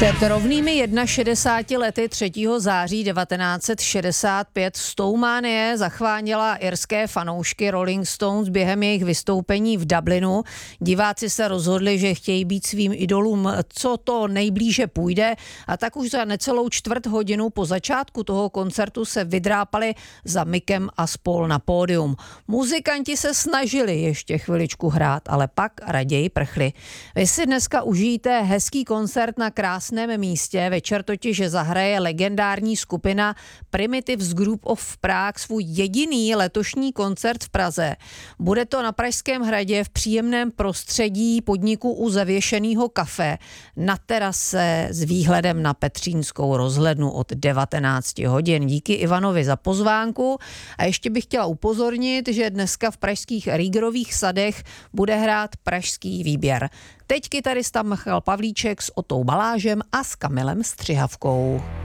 Před rovnými 61 lety 3. září 1965 Stoumanie zachvánila irské fanoušky Rolling Stones během jejich vystoupení v Dublinu. Diváci se rozhodli, že chtějí být svým idolům co to nejblíže půjde, a tak už za necelou čtvrt hodinu po začátku toho koncertu se vydrápali za Mickem a spol na pódium. Muzikanti se snažili ještě chviličku hrát, ale pak raději prchli. Vy si dneska užijte hezký koncert na krásném místě. Večer totiž zahraje legendární skupina Primitives Group of Prague svůj jediný letošní koncert v Praze. Bude to na Pražském hradě v příjemném prostředí podniku u zavěšeného kafe na terase s výhledem na Petřínskou rozhlednu od 19 hodin. Díky Ivanovi za pozvánku a ještě bych chtěla upozornit, že dneska v pražských Riegerových sadech bude hrát pražský výběr. Teď kytarista Michal Pavlíček s Otou Balážem a s Kamilem Střihavkou.